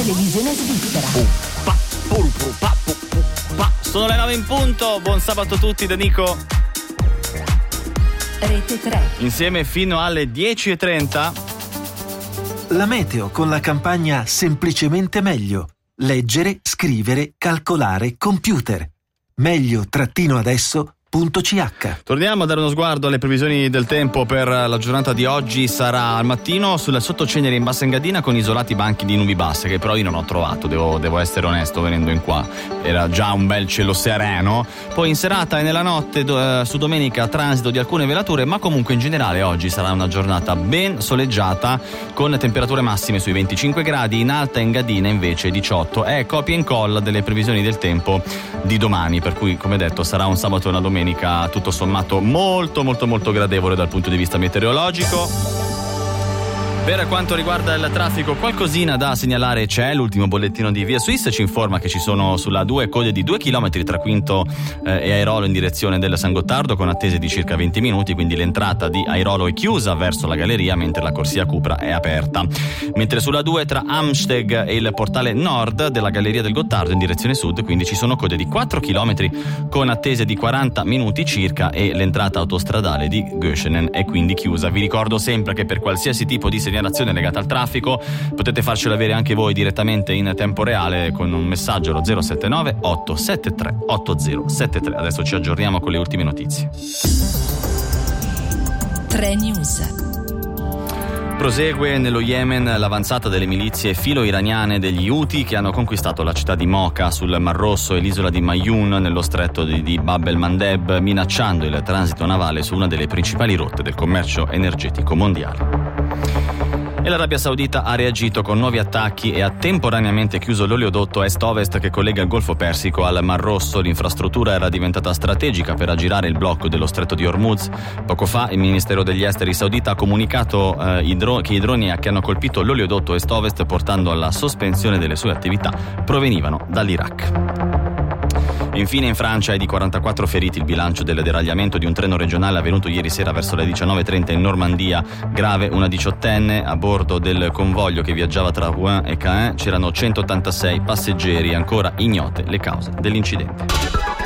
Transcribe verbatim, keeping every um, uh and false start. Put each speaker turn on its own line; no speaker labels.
televisione svizzera.
Pa, pul, pul, pa, pu, pu, pa. Sono le nove in punto, buon sabato a tutti da Nico.
Rete tre.
Insieme fino alle dieci e trenta.
La meteo con la campagna Semplicemente meglio. Leggere, scrivere, calcolare, computer. Meglio trattino adesso punto c h.
Torniamo a dare uno sguardo alle previsioni del tempo per la giornata di oggi. Sarà al mattino sulla sottocenere in Bassa Engadina con isolati banchi di nubi basse, che però io non ho trovato, devo, devo essere onesto venendo in qua. Era già un bel cielo sereno. Poi in serata e nella notte do, eh, su domenica transito di alcune velature, ma comunque in generale oggi sarà una giornata ben soleggiata con temperature massime sui venticinque gradi, in Alta Engadina invece diciotto. È copia e incolla delle previsioni del tempo di domani, per cui come detto sarà un sabato e una domenica tutto sommato molto molto molto gradevole dal punto di vista meteorologico. Per quanto riguarda il traffico, qualcosina da segnalare c'è. L'ultimo bollettino di Via Swiss ci informa che ci sono sulla due code di due chilometri tra Quinto eh, e Airolo in direzione del San Gottardo, con attese di circa venti minuti, quindi l'entrata di Airolo è chiusa verso la galleria, mentre la corsia Cupra è aperta. Mentre sulla due tra Amsteg e il portale nord della galleria del Gottardo in direzione sud, quindi ci sono code di quattro chilometri con attese di quaranta minuti circa, e l'entrata autostradale di Göschenen è quindi chiusa. Vi ricordo sempre che per qualsiasi tipo di segnalazione legata al traffico potete farcelo avere anche voi direttamente in tempo reale con un messaggio allo zero sette nove otto sette tre otto zero sette tre. Adesso ci aggiorniamo con le ultime notizie.
tre News.
Prosegue nello Yemen l'avanzata delle milizie filo-iraniane degli Houthi, che hanno conquistato la città di Mocha sul Mar Rosso e l'isola di Mayun nello stretto di, di Bab el-Mandeb, minacciando il transito navale su una delle principali rotte del commercio energetico mondiale. E l'Arabia Saudita ha reagito con nuovi attacchi e ha temporaneamente chiuso l'oleodotto est-ovest che collega il Golfo Persico al Mar Rosso. L'infrastruttura era diventata strategica per aggirare il blocco dello stretto di Hormuz. Poco fa il Ministero degli Esteri saudita ha comunicato eh, i dro- che i droni che hanno colpito l'oleodotto est-ovest, portando alla sospensione delle sue attività, provenivano dall'Iraq. Infine in Francia è di quarantaquattro feriti il bilancio del deragliamento di un treno regionale avvenuto ieri sera verso le diciannove e trenta in Normandia. Grave una diciottenne. A bordo del convoglio che viaggiava tra Rouen e Caen c'erano centottantasei passeggeri, ancora ignote le cause dell'incidente.